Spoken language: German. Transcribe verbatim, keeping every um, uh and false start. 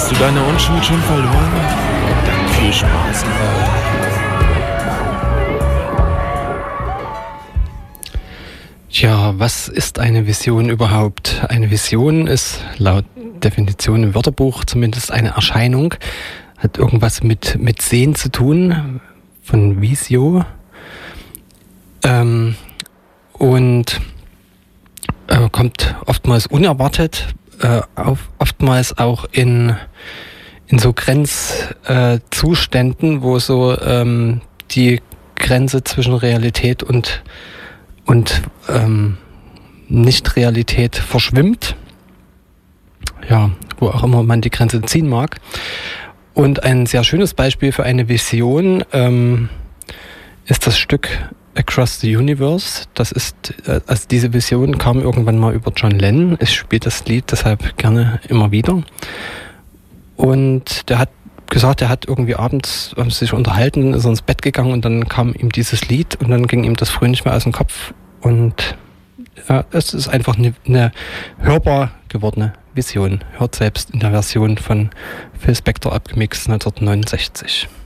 Hast du deine Unschuld schon verloren? Dann viel Spaß dabei. Tja, was ist eine Vision überhaupt? Eine Vision ist laut Definition im Wörterbuch zumindest eine Erscheinung, hat irgendwas mit, mit Sehen zu tun, von Visio. Ähm, und äh, kommt oftmals unerwartet, äh, auf, oftmals auch in, in so Grenzzuständen, äh, wo so ähm, die Grenze zwischen Realität und und ähm, Nicht-Realität verschwimmt. Ja, wo auch immer man die Grenze ziehen mag. Und ein sehr schönes Beispiel für eine Vision ähm, ist das Stück Across the Universe. Das ist, äh, also diese Vision kam irgendwann mal über John Lennon. Ich spiele das Lied deshalb gerne immer wieder. Und der hat gesagt, er hat irgendwie abends haben sich unterhalten, ist ins Bett gegangen und dann kam ihm dieses Lied und dann ging ihm das früh nicht mehr aus dem Kopf und ja, es ist einfach eine, eine hörbar gewordene Vision. Hört selbst in der Version von Phil Spector abgemixt neunzehnhundertneunundsechzig.